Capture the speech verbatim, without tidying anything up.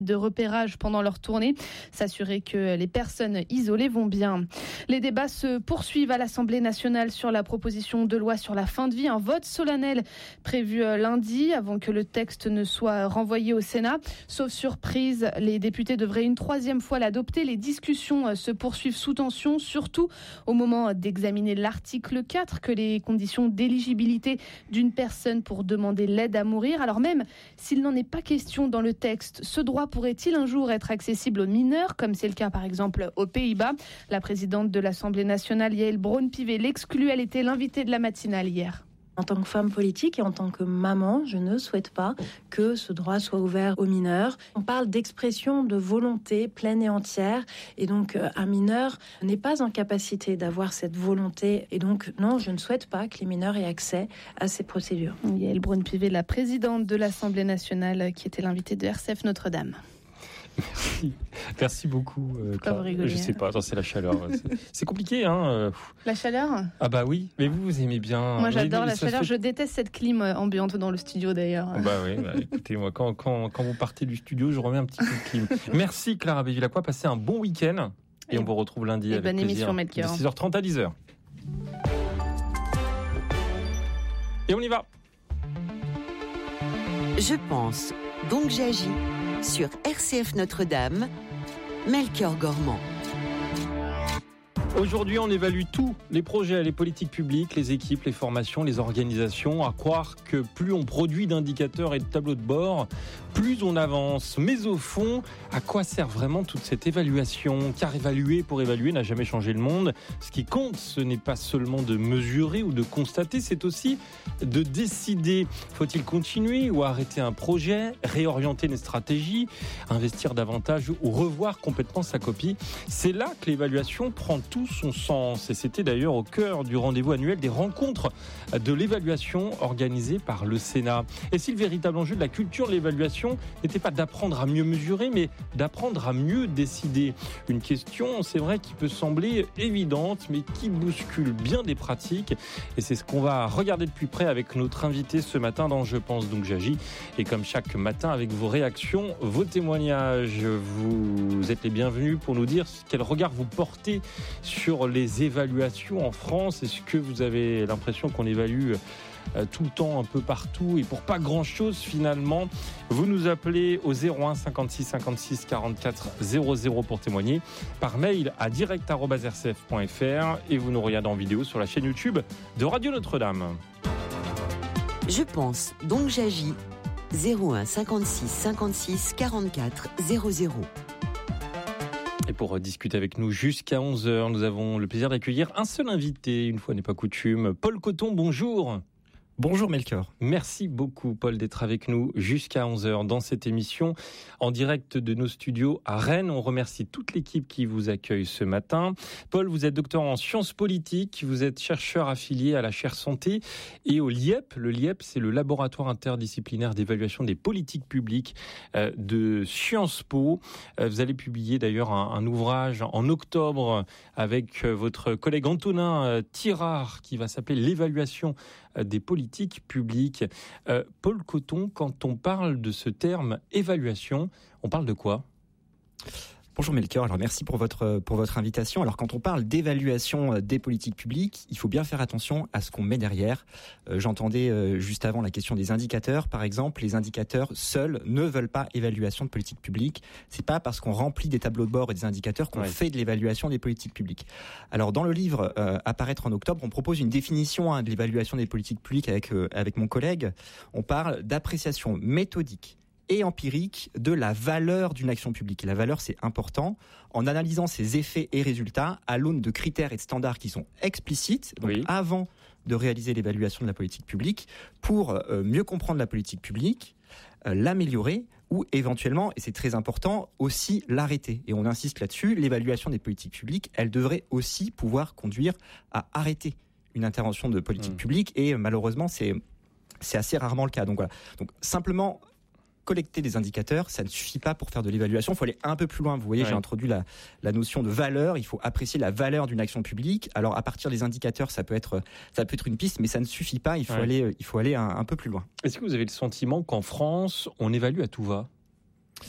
de repérage pendant leur tournée, s'assurer que les personnes isolées vont bien. Les débats se poursuivent à l'Assemblée nationale sur la proposition de loi sur la fin de vie. Un vote solennel prévu lundi avant que le texte ne soit renvoyé au Sénat. Sauf surprise, les députés devraient une troisième fois l'adopter. Les discussions se poursuivent sous tension, surtout au moment d'examiner l'article quatre, que les conditions d'éligibilité d'une personne pour demander l'aide à mourir. Alors même s'il n'en est pas question dans le texte, ce droit pourrait-il un jour être accessible aux mineurs, comme c'est le cas par exemple aux Pays-Bas? La présidente de l'Assemblée nationale, Yaël Braun-Pivet, l'exclut. Elle était l'invitée de la matinale hier. En tant que femme politique et en tant que maman, je ne souhaite pas que ce droit soit ouvert aux mineurs. On parle d'expression de volonté pleine et entière, et donc un mineur n'est pas en capacité d'avoir cette volonté, et donc non, je ne souhaite pas que les mineurs aient accès à ces procédures. Yaël Braun-Pivet, la présidente de l'Assemblée nationale, qui était l'invitée de R C F Notre-Dame. Merci, merci beaucoup. Euh, Pourquoi vous rigolez? Je sais pas, attends, c'est la chaleur. C'est, c'est compliqué, hein. La chaleur? Ah bah oui, mais vous, vous aimez bien. Moi, j'adore mais, la chaleur. fait... Je déteste cette clim ambiante dans le studio, d'ailleurs. Bah oui, bah, écoutez, moi, quand, quand, quand vous partez du studio, je remets un petit peu de clim. Merci, Clara Bévilacqua. Passez un bon week-end. Et, et on vous retrouve lundi avec bonne plaisir. Émission, Melchior. De six heures trente à dix heures. Et on y va. Je pense, donc j'agis. Sur R C F Notre-Dame, Melchior Gormand. Aujourd'hui, on évalue tous les projets, les politiques publiques, les équipes, les formations, les organisations. À croire que plus on produit d'indicateurs et de tableaux de bord, plus on avance. Mais au fond, à quoi sert vraiment toute cette évaluation? Car évaluer pour évaluer n'a jamais changé le monde. Ce qui compte, ce n'est pas seulement de mesurer ou de constater, c'est aussi de décider. Faut-il continuer ou arrêter un projet, réorienter les stratégies, investir davantage ou revoir complètement sa copie? C'est là que l'évaluation prend tout son sens. Et c'était d'ailleurs au cœur du rendez-vous annuel des rencontres de l'évaluation organisées par le Sénat. Et si le véritable enjeu de la culture de l'évaluation n'était pas d'apprendre à mieux mesurer, mais d'apprendre à mieux décider. Une question, c'est vrai, qui peut sembler évidente, mais qui bouscule bien des pratiques. Et c'est ce qu'on va regarder de plus près avec notre invité ce matin dans Je pense donc j'agis. Et comme chaque matin, avec vos réactions, vos témoignages, vous êtes les bienvenus pour nous dire quel regard vous portez sur les évaluations en France. Est-ce que vous avez l'impression qu'on évalue tout le temps, un peu partout, et pour pas grand-chose finalement? Vous nous appelez au zéro un cinquante-six cinquante-six quarante-quatre zéro zéro pour témoigner, par mail à direct arobase r c f point f r, et vous nous regardez en vidéo sur la chaîne YouTube de Radio Notre-Dame. Je pense, donc j'agis. zéro un cinquante-six cinquante-six quarante-quatre zéro zéro. Et pour discuter avec nous jusqu'à onze heures, nous avons le plaisir d'accueillir un seul invité, une fois n'est pas coutume. Paul Coton, bonjour. Bonjour Melchior. Merci beaucoup Paul d'être avec nous jusqu'à onze heures dans cette émission en direct de nos studios à Rennes. On remercie toute l'équipe qui vous accueille ce matin. Paul, vous êtes docteur en sciences politiques, vous êtes chercheur affilié à la chaire santé et au L I E P. Le L I E P, c'est le laboratoire interdisciplinaire d'évaluation des politiques publiques de Sciences Po. Vous allez publier d'ailleurs un, un ouvrage en octobre avec votre collègue Antonin Tirard qui va s'appeler l'évaluation des politiques publiques. Euh, Paul Coton, quand on parle de ce terme évaluation, on parle de quoi ? Bonjour Melchior, alors merci pour votre pour votre invitation. Alors quand on parle d'évaluation des politiques publiques, il faut bien faire attention à ce qu'on met derrière. Euh, j'entendais euh, juste avant la question des indicateurs, par exemple. Les indicateurs seuls ne veulent pas évaluation de politique publique. C'est pas parce qu'on remplit des tableaux de bord et des indicateurs qu'on ouais. fait de l'évaluation des politiques publiques. Alors dans le livre euh, Apparaître en octobre, on propose une définition hein, de l'évaluation des politiques publiques avec euh, avec mon collègue. On parle d'appréciation méthodique et empirique de la valeur d'une action publique. Et la valeur, c'est important. En analysant ses effets et résultats à l'aune de critères et de standards qui sont explicites, donc oui. avant de réaliser l'évaluation de la politique publique, pour euh, mieux comprendre la politique publique, euh, l'améliorer ou éventuellement, et c'est très important, aussi l'arrêter. Et on insiste là-dessus, l'évaluation des politiques publiques, elle devrait aussi pouvoir conduire à arrêter une intervention de politique mmh. publique. Et malheureusement, c'est c'est assez rarement le cas. Donc voilà. Donc simplement collecter des indicateurs, ça ne suffit pas pour faire de l'évaluation. Il faut aller un peu plus loin. Vous voyez, ouais. j'ai introduit la, la notion de valeur. Il faut apprécier la valeur d'une action publique. Alors, à partir des indicateurs, ça peut être, ça peut être une piste, mais ça ne suffit pas. Il faut ouais. aller, il faut aller un, un peu plus loin. Est-ce que vous avez le sentiment qu'en France, on évalue à tout va ?